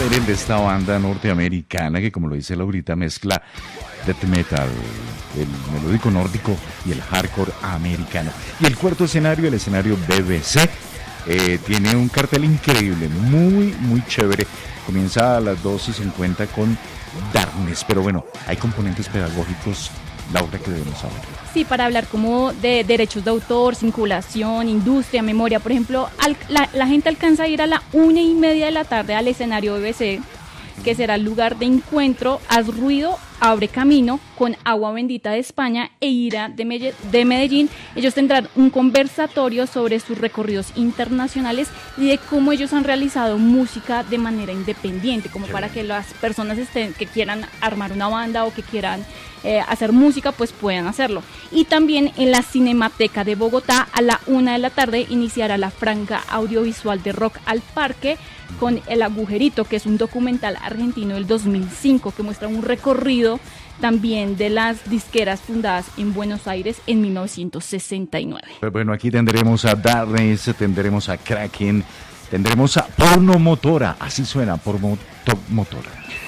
Siren, de esta banda norteamericana que, como lo dice Laurita, mezcla death metal, el melódico nórdico y el hardcore americano. Y el cuarto escenario, el escenario BBC, tiene un cartel increíble, muy, muy chévere. Comienza a las 2:50 con Darkness, pero bueno, hay componentes pedagógicos, Laura, que debemos saber. Sí, para hablar como de derechos de autor, circulación, industria, memoria, por ejemplo, la gente alcanza a ir a la 1:30 de la tarde al escenario BBC, que será el lugar de encuentro. Haz ruido, abre camino, con Agua Bendita de España e Ira de Medellín. Ellos tendrán un conversatorio sobre sus recorridos internacionales y de cómo ellos han realizado música de manera independiente, como para que las personas que quieran armar una banda o que quieran hacer música, pues puedan hacerlo. Y también en la Cinemateca de Bogotá, a la 1 de la tarde, iniciará la franja audiovisual de Rock al Parque con El Agujerito, que es un documental argentino del 2005 que muestra un recorrido también de las disqueras fundadas en Buenos Aires en 1969. Bueno, aquí tendremos a Darkness, tendremos a Kraken, tendremos a Porno Motora, así suena, Porno Motora.